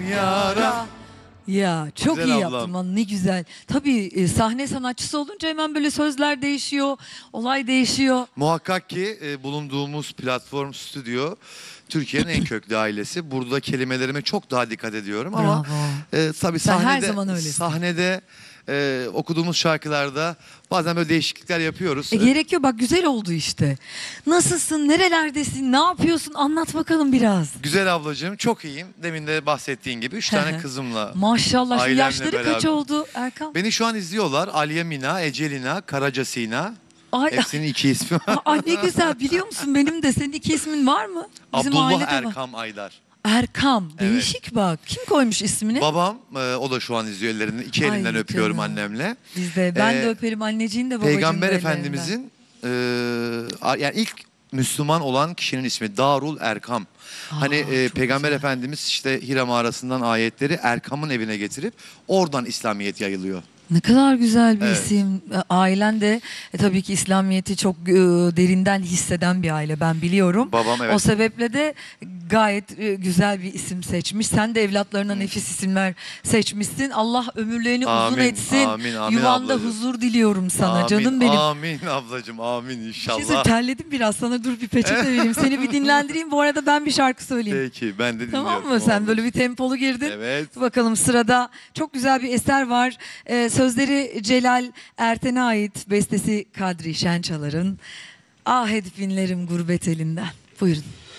Yara. Ya çok Güzel iyi ablam. yaptın lan, ne güzel. Tabii sahne sanatçısı olunca hemen böyle sözler değişiyor, olay değişiyor. Muhakkak ki bulunduğumuz platform stüdyo Türkiye'nin en köklü ailesi. Burada kelimelerime çok daha dikkat ediyorum ama tabii Sen her sahnede, zaman öylesin. sahnede okuduğumuz şarkılarda bazen böyle değişiklikler yapıyoruz. Gerek yok, bak güzel oldu işte. Nasılsın, nerelerdesin, ne yapıyorsun, anlat bakalım biraz. Güzel ablacığım, çok iyiyim. Demin de bahsettiğin gibi 3 tane kızımla. Maşallah, şu ailemle yaşları kaç beraber. oldu Erkan? Beni şu an izliyorlar. Aliye Mina, Ecelina, Karaca Sina. Ay, Hepsinin 2 ismi var. ay ne güzel, biliyor musun benim de, senin 2 ismin var mı? Bizim Abdullah ailede var. Erkam Aydar. Erkam, Evet. değişik bak. Kim koymuş ismini? Babam, o da şu an izliyor ellerinden. 2 Ay elinden öpüyorum canım. annemle. Biz de, ben Ee, de öperim anneciğin de babacığın Peygamber da ellerinden. Efendimizin yani ilk Müslüman olan kişinin ismi Darul Erkam. Hani çok Peygamber güzel. Efendimiz işte Hira mağarasından ayetleri Erkam'ın evine getirip oradan İslamiyet yayılıyor. Ne kadar güzel bir Evet. isim. Ailen de tabii ki İslamiyet'i çok derinden hisseden bir aile, ben biliyorum. Babam, evet. O sebeple de gayet güzel bir isim seçmiş. Sen de evlatlarına nefis isimler seçmişsin. Allah ömürlerini uzun Amin, etsin. amin, amin Yuvanda ablacığım. huzur diliyorum sana, Amin, canım benim. Amin ablacığım, amin Bir şey inşallah. söyleyeyim, terledim biraz, sana dur bir peçete vereyim. Seni bir dinlendireyim. Bu arada ben bir şarkı söyleyeyim. Peki, ben de dinliyorum. Tamam mı? Sen böyle bir tempolu girdin. Evet. Bakalım, sırada çok güzel bir eser var. Sözleri Celal Erten'e ait, bestesi Kadri Şençalar'ın. Ah edip inlerim gurbet elinden. Buyurun.